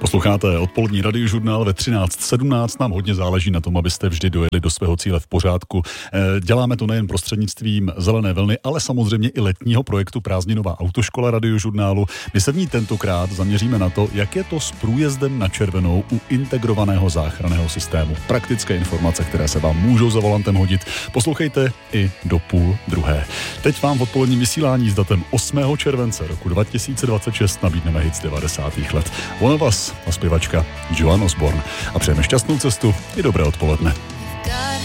Posloucháte odpolední radiožurnál ve 13:17. Nám hodně záleží na tom, abyste vždy dojeli do svého cíle v pořádku. Děláme to nejen prostřednictvím Zelené vlny, ale samozřejmě i letního projektu Prázdninová autoškola radiožurnálu. My se v ní tentokrát zaměříme na to, jak je to s průjezdem na červenou u integrovaného záchranného systému. Praktické informace, které se vám můžou za volantem hodit. Poslouchejte i do 12:30. Teď vám v odpoledním vysílání s datem 8. července roku 2026 nabídneme hit z 90. let. One of Us a zpěvačka Joan Osborne. A přejeme šťastnou cestu i dobré odpoledne.